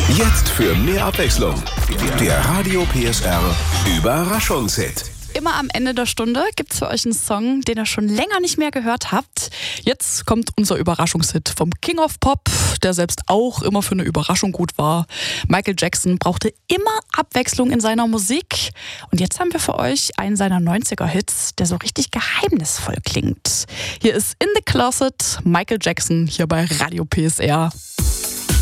Jetzt für mehr Abwechslung. Der Radio PSR Überraschungshit. Immer am Ende der Stunde gibt's für euch einen Song, den ihr schon länger nicht mehr gehört habt. Jetzt kommt unser Überraschungshit vom King of Pop, der selbst auch immer für eine Überraschung gut war. Michael Jackson brauchte immer Abwechslung in seiner Musik. Und jetzt haben wir für euch einen seiner 90er-Hits, der so richtig geheimnisvoll klingt. Hier ist In the Closet, Michael Jackson, hier bei Radio PSR.